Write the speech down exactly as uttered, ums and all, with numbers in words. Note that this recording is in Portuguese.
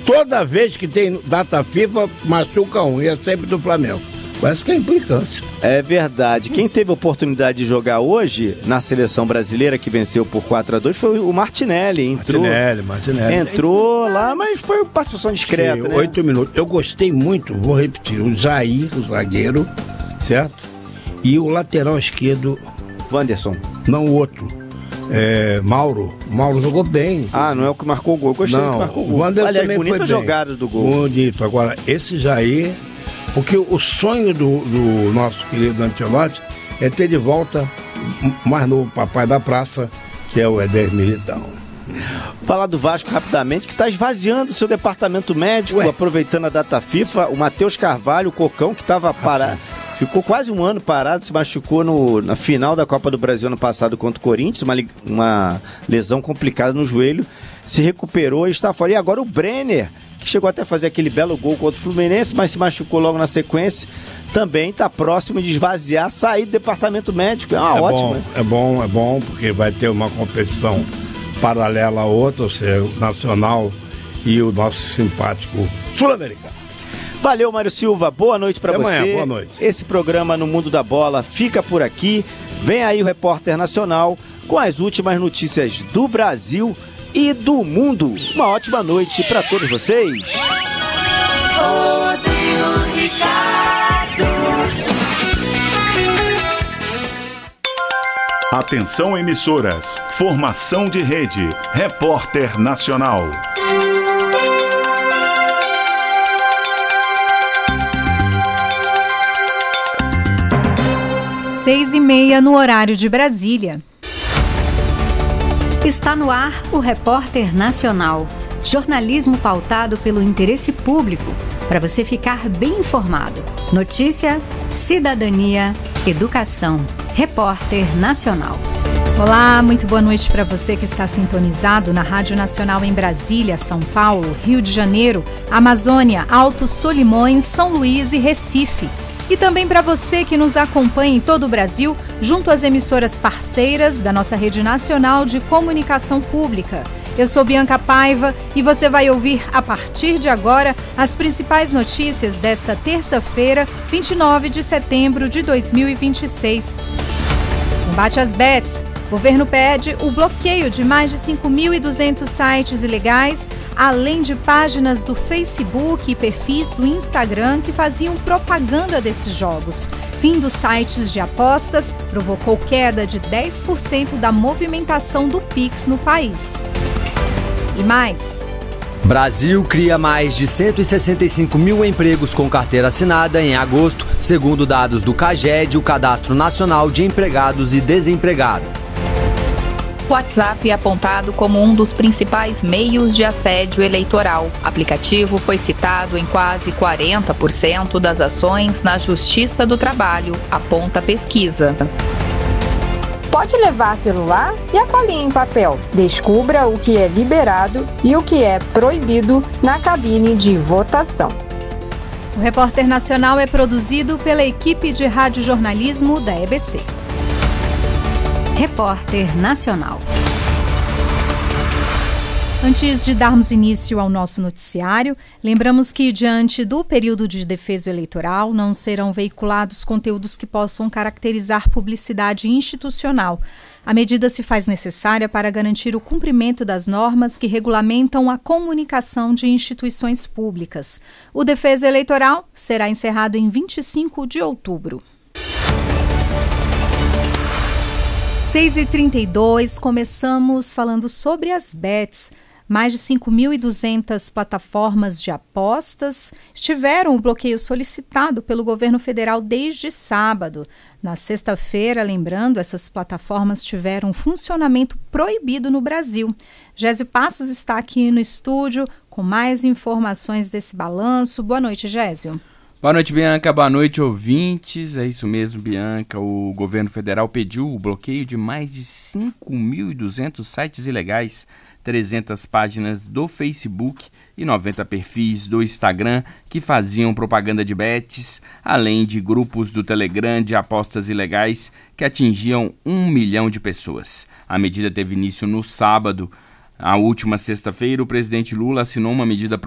toda vez que tem data FIFA, machuca um, e é sempre do Flamengo. Parece que é implicância. É verdade. Quem teve a oportunidade de jogar hoje na seleção brasileira, que venceu por quatro a dois, foi o Martinelli. Entrou, Martinelli, Martinelli. Entrou lá, mas foi uma participação discreta, Sim, né? Oito minutos. Eu gostei muito, vou repetir, o Jair, o zagueiro, certo? E o lateral esquerdo... Wanderson. Não, o outro. É, Mauro. Mauro jogou bem. Ah, não é o que marcou o gol. Eu gostei não, do que marcou o gol. O Wanderson Aliás, também bonita foi jogada bem. do gol. Bonito. Agora, esse Jair... Porque o sonho do, do nosso querido Ancelotti é ter de volta mais novo papai da praça, que é o Éder Militão. Falar do Vasco rapidamente, que está esvaziando o seu departamento médico, Ué? aproveitando a data FIFA. O Matheus Carvalho, o Cocão, que estava parado, ah, ficou quase um ano parado, se machucou no, na final da Copa do Brasil ano passado contra o Corinthians, uma, uma lesão complicada no joelho, se recuperou e está fora. E agora o Brenner, que chegou até a fazer aquele belo gol contra o Fluminense, mas se machucou logo na sequência, também está próximo de esvaziar, sair do departamento médico. É uma é ótima. Bom, é bom, é bom, porque vai ter uma competição paralela a outra, ou seja, o Nacional e o nosso simpático Sul-Americano. Valeu, Mário Silva. Boa noite para você. Amanhã, boa noite. Esse programa No Mundo da Bola fica por aqui. Vem aí o Repórter Nacional com as últimas notícias do Brasil e do mundo. Uma ótima noite para todos vocês. Rodrigo Ricardo. Atenção, emissoras. Formação de rede. Repórter Nacional. Seis e meia no horário de Brasília. Está no ar o Repórter Nacional. Jornalismo pautado pelo interesse público, para você ficar bem informado. Notícia, cidadania, educação. Repórter Nacional. Olá, muito boa noite para você que está sintonizado na Rádio Nacional em Brasília, São Paulo, Rio de Janeiro, Amazônia, Alto Solimões, São Luís e Recife. E também para você que nos acompanha em todo o Brasil, junto às emissoras parceiras da nossa Rede Nacional de Comunicação Pública. Eu sou Bianca Paiva e você vai ouvir a partir de agora as principais notícias desta terça-feira, vinte e nove de setembro de dois mil e vinte e seis. Combate às bets. O governo pede o bloqueio de mais de cinco mil e duzentos sites ilegais, além de páginas do Facebook e perfis do Instagram que faziam propaganda desses jogos. Fim dos sites de apostas provocou queda de dez por cento da movimentação do Pix no país. E mais... Brasil cria mais de cento e sessenta e cinco mil empregos com carteira assinada em agosto, segundo dados do CAGED, o Cadastro Nacional de Empregados e Desempregados. O WhatsApp é apontado como um dos principais meios de assédio eleitoral. O aplicativo foi citado em quase quarenta por cento das ações na Justiça do Trabalho, aponta a pesquisa. Pode levar celular e a colinha em papel. Descubra o que é liberado e o que é proibido na cabine de votação. O Repórter Nacional é produzido pela equipe de radiojornalismo da E B C. Repórter Nacional. Antes de darmos início ao nosso noticiário, lembramos que, diante do período de defesa eleitoral, não serão veiculados conteúdos que possam caracterizar publicidade institucional. A medida se faz necessária para garantir o cumprimento das normas que regulamentam a comunicação de instituições públicas. O Defesa Eleitoral será encerrado em vinte e cinco de outubro. seis e trinta e dois, começamos falando sobre as bets. Mais de cinco mil e duzentas plataformas de apostas tiveram o bloqueio solicitado pelo governo federal desde sábado. Na sexta-feira, lembrando, essas plataformas tiveram funcionamento proibido no Brasil. Gésio Passos está aqui no estúdio com mais informações desse balanço. Boa noite, Gésio. Boa noite, Bianca. Boa noite, ouvintes. É isso mesmo, Bianca. O governo federal pediu o bloqueio de mais de cinco mil e duzentos sites ilegais, trezentas páginas do Facebook e noventa perfis do Instagram que faziam propaganda de bets, além de grupos do Telegram de apostas ilegais que atingiam um milhão de pessoas. A medida teve início no sábado. A última sexta-feira, o presidente Lula assinou uma medida